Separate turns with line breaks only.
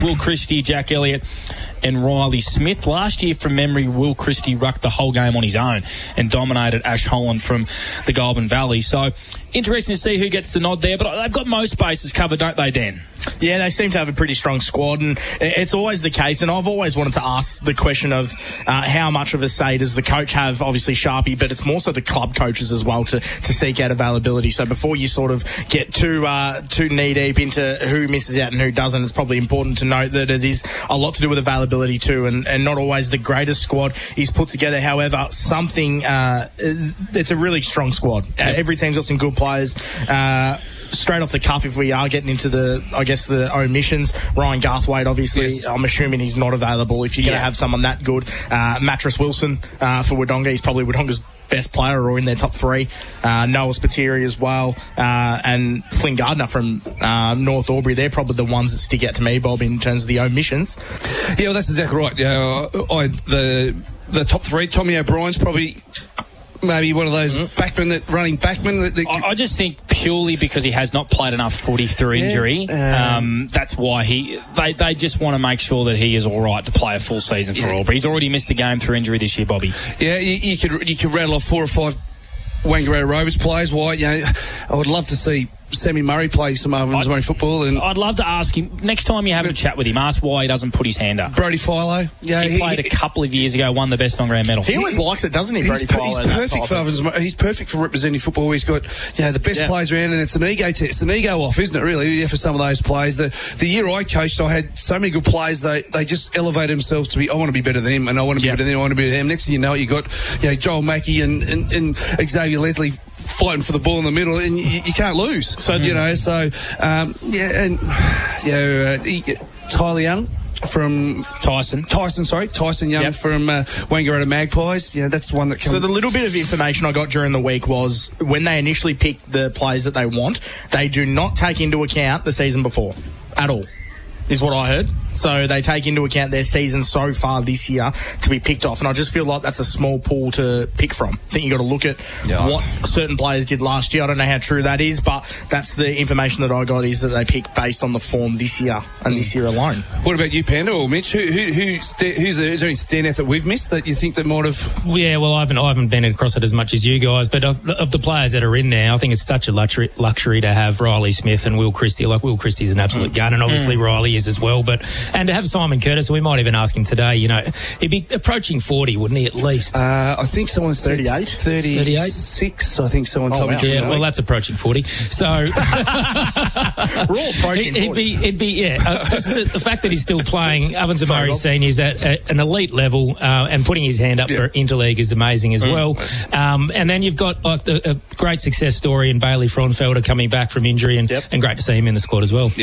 Will Christie, Jack Elliott and Riley Smith. Last year, from memory, Will Christie rucked the whole game on his own and dominated Ash Holland from the Goulburn Valley. So, interesting to see who gets the nod there. But they've got most bases covered, don't they, Dan?
Yeah, they seem to have a pretty strong squad, and it's always the case. And I've always wanted to ask the question of how much of a say does the coach have? Obviously, Sharpie, but it's more so the club coaches as well to seek out availability. So before you sort of get too knee deep into who misses out and who doesn't, it's probably important to note that it is a lot to do with availability too, and not always the greatest squad is put together. However, it's a really strong squad. Every team's got some good players. Straight off the cuff, if we are getting into the omissions, Ryan Garthwaite, obviously, yes. I'm assuming he's not available. If you're going to have someone that good, Mattress Wilson for Wodonga, he's probably Wodonga's best player or in their top three. Noah Spiteri as well, and Flynn Gardner from North Albury. They're probably the ones that stick out to me, Bob, in terms of the omissions.
Yeah, well, that's exactly right. The top three, Tommy O'Brien's probably maybe one of those running backmen.
I just think purely because he has not played enough footy through injury, that's why they just want to make sure that he is all right to play a full season for Albury. He's already missed a game through injury this year, Bobby. Yeah,
you could rattle off 4 or 5 Wangaratta Rovers players. Why? I would love to see Sammy Murray play some Ovens Murray football. And
I'd love to ask him, next time you have a chat with him, ask why he doesn't put his hand up.
Brody Philo.
Yeah, he played a couple of years ago, won the best on-ground medal.
He always likes it, doesn't he, Brody Philo?
He's perfect for Ovens Murray. He's perfect for representing football. He's got the best players around, and it's an ego test. It's an ego off, isn't it, really, for some of those players. The year I coached, I had so many good players, they just elevated themselves to be, I want to be better than him, and I want to be better than him, I want to be better than him. Next thing you know, you got Joel Mackey and Xavier Leslie fighting for the ball in the middle, and you can't lose. So Tyler Young from Tyson Young from Wangaratta Magpies. That's one that comes.
So the little bit of information I got during the week was when they initially pick the players that they want, they do not take into account the season before at all, is what I heard. So they take into account their season so far this year to be picked off, and I just feel like that's a small pool to pick from. I think you've got to look at what certain players did last year. I don't know how true that is, but that's the information that I got, is that they pick based on the form this year and this year alone.
What about you, Panda or Mitch? Is there any standouts that we've missed that you think that might have?
Yeah, well, I haven't been across it as much as you guys, but of the players that are in there, I think it's such a luxury to have Riley Smith and Will Christie. Like, Will Christie's an absolute gun, and obviously Riley is as well. And to have Simon Curtis, we might even ask him today, he'd be approaching 40, wouldn't he, at least?
I think someone said
38?
36, I think someone told me.
Yeah, well, that's approaching 40. So
we're all approaching 40.
It'd be just the fact that he's still playing Ovens Murray Seniors at an elite level and putting his hand up for Interleague is amazing as well. And then you've got a great success story in Bailey Fraunfelder coming back from injury, and great to see him in the squad as well.